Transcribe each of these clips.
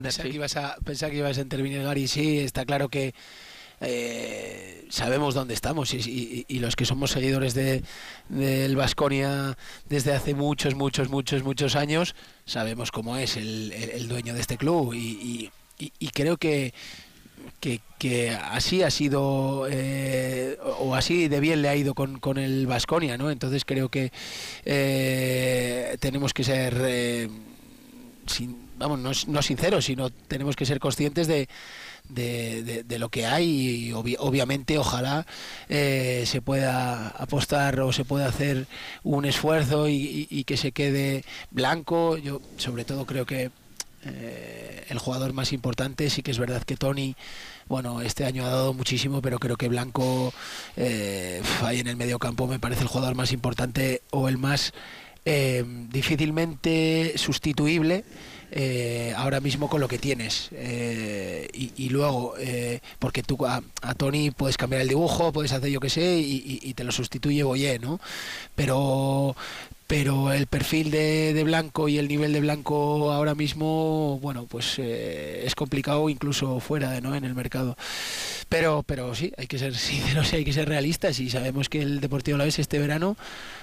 Pensaba que ibas a intervenir, Gary. Sí, está claro que sabemos dónde estamos y los que somos seguidores del Baskonia desde hace muchos años sabemos cómo es el dueño de este club y creo que así ha sido o así de bien le ha ido con el Baskonia, ¿no? Entonces creo que tenemos que ser no sinceros, sino tenemos que ser conscientes de lo que hay y obviamente ojalá se pueda apostar o se pueda hacer un esfuerzo y que se quede Blanco. Yo sobre todo creo que el jugador más importante, sí que es verdad que Toni, bueno, este año ha dado muchísimo, pero creo que Blanco ahí en el mediocampo me parece el jugador más importante o el más difícilmente sustituible ahora mismo con lo que tienes y luego porque tú a Toni puedes cambiar el dibujo, puedes hacer yo que sé y te lo sustituye Boyé, ¿no? Pero el perfil de Blanco y el nivel de Blanco ahora mismo, bueno, pues es complicado incluso fuera ¿no? en el mercado. Pero sí, hay que ser sinceros y hay que ser realistas y sabemos que el Deportivo Alavés este verano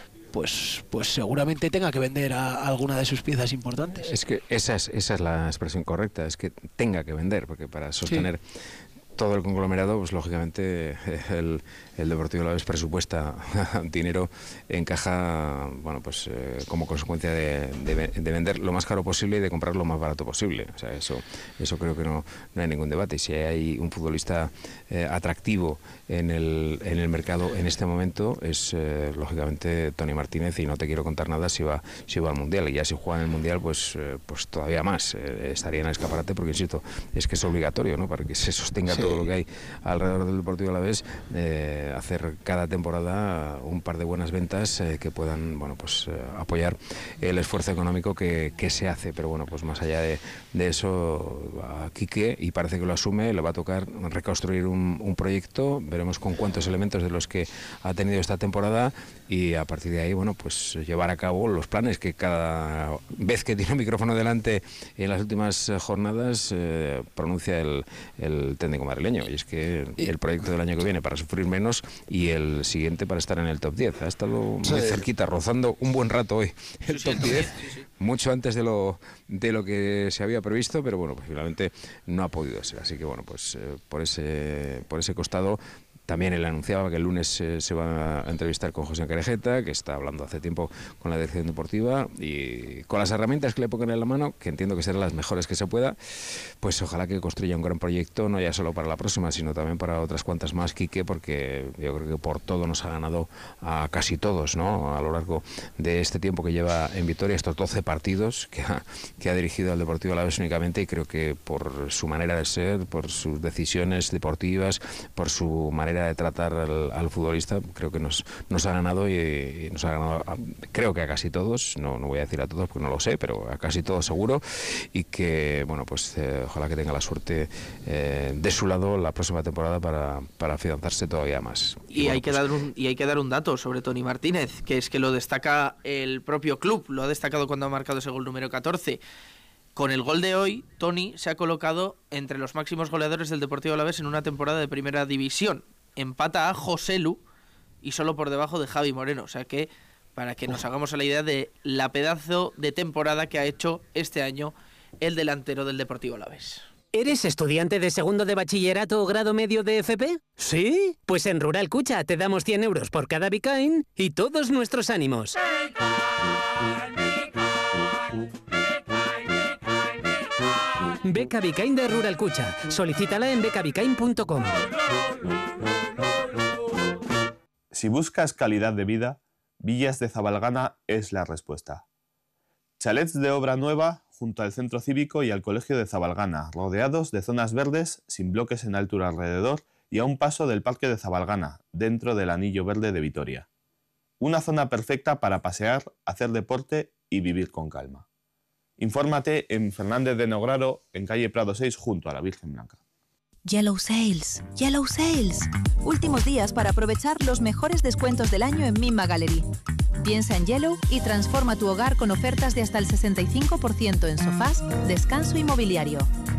pues seguramente tenga que vender a alguna de sus piezas importantes. Es que esa es la expresión correcta, es que tenga que vender, porque para sostener todo el conglomerado, pues lógicamente el Deportivo Alavés presupuesta dinero en caja, bueno, pues como consecuencia de vender lo más caro posible y de comprar lo más barato posible. O sea, eso creo que no hay ningún debate. Y si hay un futbolista atractivo en el mercado en este momento es lógicamente Toni Martínez, y no te quiero contar nada si va al Mundial, y ya si juega en el Mundial pues todavía más estaría en el escaparate, porque insisto, es que es obligatorio, ¿no? Para que se sostenga todo lo que hay alrededor del Deportivo Alavés, hacer cada temporada un par de buenas ventas que puedan, bueno, pues apoyar el esfuerzo económico que se hace. Pero bueno, pues más allá de eso, a Quique, y parece que lo asume, le va a tocar reconstruir un proyecto. Veremos con cuántos elementos de los que ha tenido esta temporada, y a partir de ahí, bueno, pues llevar a cabo los planes que cada vez que tiene un micrófono delante en las últimas jornadas pronuncia el técnico madrileño. Y es que el proyecto del año que viene para sufrir menos y el siguiente para estar en el top 10. Ha estado muy cerquita, rozando un buen rato hoy el top 10, mucho antes de lo que se había previsto, pero bueno, pues finalmente no ha podido ser. Así que bueno, pues por ese costado. También él anunciaba que el lunes se va a entrevistar con José Carejeta, que está hablando hace tiempo con la dirección deportiva, y con las herramientas que le pongan en la mano, que entiendo que serán las mejores que se pueda, pues ojalá que construya un gran proyecto, no ya solo para la próxima, sino también para otras cuantas más, Quique, porque yo creo que por todo nos ha ganado a casi todos, ¿no? A lo largo de este tiempo que lleva en Vitoria, estos 12 partidos que ha dirigido al Deportivo Alavés únicamente, y creo que por su manera de ser, por sus decisiones deportivas, por su manera de tratar al futbolista, creo que nos ha ganado, y nos ha ganado creo que a casi todos, no voy a decir a todos porque no lo sé, pero a casi todos seguro, y que bueno, pues ojalá que tenga la suerte de su lado la próxima temporada para afianzarse todavía más. Y bueno, hay que dar un dato sobre Toni Martínez, que es que lo destaca el propio club, lo ha destacado cuando ha marcado ese gol número 14. Con el gol de hoy, Toni se ha colocado entre los máximos goleadores del Deportivo Alavés en una temporada de primera división. Empata a Joselu y solo por debajo de Javi Moreno. O sea que, para que nos hagamos a la idea de la pedazo de temporada que ha hecho este año el delantero del Deportivo Alavés. ¿Eres estudiante de segundo de bachillerato o grado medio de FP? ¿Sí? Pues en Rural Cucha te damos 100 euros por cada Bicain y todos nuestros ánimos. Beca Bicain de Rural Cucha. Solicítala en becabicain.com. Si buscas calidad de vida, Villas de Zabalgana es la respuesta. Chalets de obra nueva junto al centro cívico y al colegio de Zabalgana, rodeados de zonas verdes sin bloques en altura alrededor y a un paso del parque de Zabalgana, dentro del anillo verde de Vitoria. Una zona perfecta para pasear, hacer deporte y vivir con calma. Infórmate en Fernández de Nograro, en calle Prado 6, junto a la Virgen Blanca. Yellow Sales, Yellow Sales. Últimos días para aprovechar los mejores descuentos del año en Minma Gallery. Piensa en Yellow y transforma tu hogar con ofertas de hasta el 65% en sofás, descanso y mobiliario.